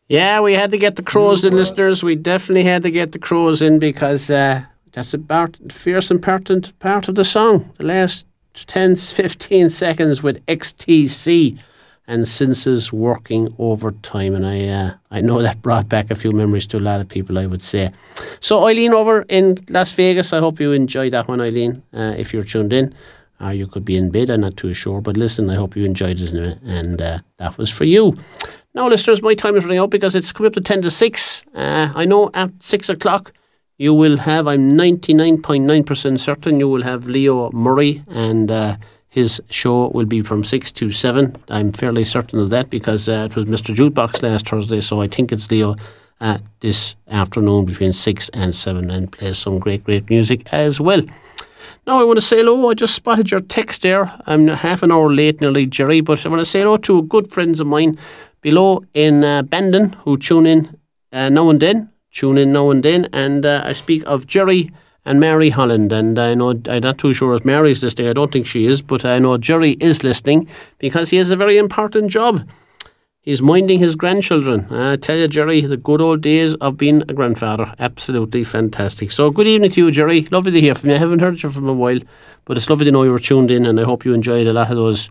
Yeah, we had to get the crows in, listeners. We definitely had to get the crows in because that's a fearsome part of the song. The last 10-15 seconds with XTC and Senses Working Overtime. And I know that brought back a few memories to a lot of people, I would say. So Eileen over in Las Vegas, I hope you enjoyed that one, Eileen, if you're tuned in. Or you could be in bed, I'm not too sure. But listen, I hope you enjoyed it, and that was for you. Now, listeners, my time is running out because it's coming up to 10 to 6. I know at 6 o'clock you will have, I'm 99.9% certain, you will have Leo Murray, and his show will be from 6 to 7. I'm fairly certain of that because it was Mr. Jukebox last Thursday, so I think it's Leo this afternoon between 6 and 7 and plays some great music as well. Now I want to say hello. I just spotted your text there. I'm half an hour late nearly, Jerry, but I want to say hello to good friends of mine below in Bandon who tune in now and then. And I speak of Jerry and Mary Holland, and I know I'm not too sure if Mary's listening. I don't think she is, but I know Jerry is listening because he has a very important job. He's minding his grandchildren. I tell you, Jerry, the good old days of being a grandfather. Absolutely fantastic. So good evening to you, Jerry. Lovely to hear from you. I haven't heard you from a while, but it's lovely to know you were tuned in, and I hope you enjoyed a lot of those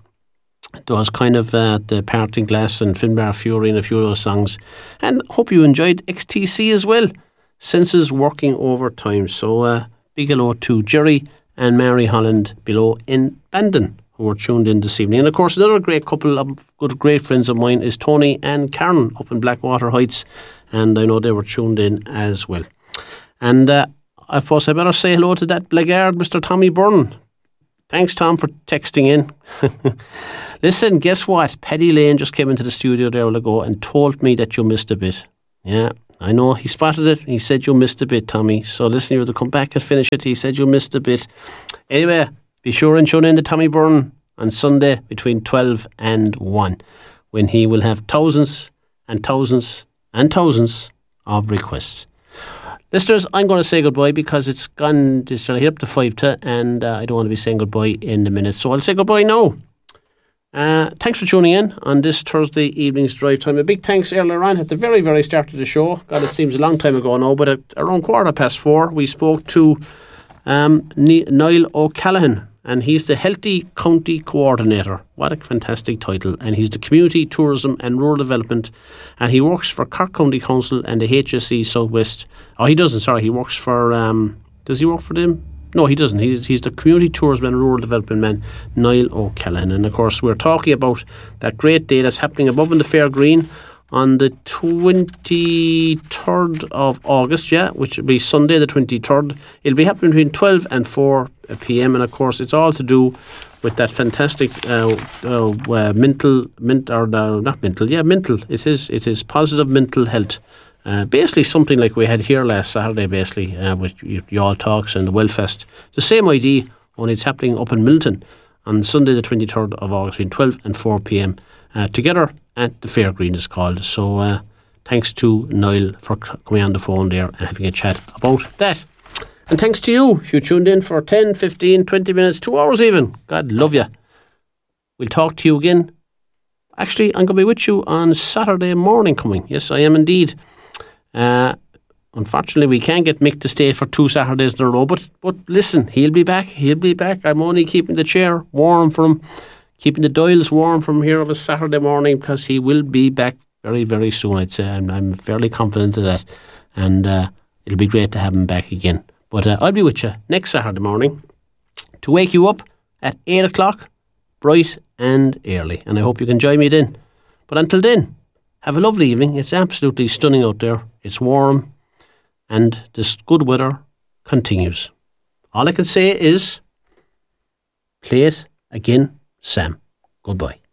kind of the Parting Glass and Finbar Fury and a few of those songs. And hope you enjoyed XTC as well. Senses Working Overtime. So big hello to Jerry and Mary Holland below in Bandon, who are tuned in this evening. And of course, another great couple of great friends of mine is Tony and Karen up in Blackwater Heights, and I know they were tuned in as well. And I suppose I better say hello to that blackguard, Mr. Tommy Byrne. Thanks, Tom, for texting in. Listen, guess what? Paddy Lane just came into the studio there a while ago and told me that you missed a bit. Yeah, I know, he spotted it. He said you missed a bit, Tommy. So listen, you have to come back and finish it. He said you missed a bit. Anyway, be sure and tune in to Tommy Byrne on Sunday between 12 and 1 when he will have thousands and thousands and thousands of requests. Listeners, I'm going to say goodbye because it's hit up to 5 to, and I don't want to be saying goodbye in a minute. So I'll say goodbye now. Thanks for tuning in on this Thursday evening's drive time. A big thanks earlier on at the very, very start of the show. God, it seems a long time ago now, but at around 4:15, we spoke to Niall O'Callaghan, and he's the Healthy County Coordinator. What a fantastic title. And he's the Community, Tourism and Rural Development, and he works for Cork County Council and the HSE Southwest. Oh, he doesn't, sorry, he works for, does he work for them? No, he doesn't. He's the Community Tourism and Rural Development man, Niall O'Callaghan. And of course, we're talking about that great day that's happening above in the Fair Green on the 23rd of August, which will be Sunday the 23rd. It'll be happening between 12 and 4 p.m. And of course, it's all to do with that fantastic mental. It is positive mental health. Basically something like we had here last Saturday, basically, with Y'all Talks and the Wellfest. The same idea, only it's happening up in Milton on Sunday the 23rd of August between 12 and 4 p.m. Together at the Fair Green is called. So thanks to Niall for coming on the phone there and having a chat about that. And thanks to you if you tuned in for 10, 15, 20 minutes, 2 hours even. God love you. We'll talk to you again. Actually, I'm going to be with you on Saturday morning coming. Yes, I am indeed. Unfortunately, we can't get Mick to stay for 2 Saturdays in a row, but listen, he'll be back. I'm only keeping the chair warm for him, keeping the dials warm from here of a Saturday morning, because he will be back very, very soon, I'd say. I'm fairly confident of that, and it'll be great to have him back again. But I'll be with you next Saturday morning to wake you up at 8 o'clock, bright and early, and I hope you can join me then. But until then, have a lovely evening. It's absolutely stunning out there. It's warm, and this good weather continues. All I can say is, play it again, Sam. Goodbye.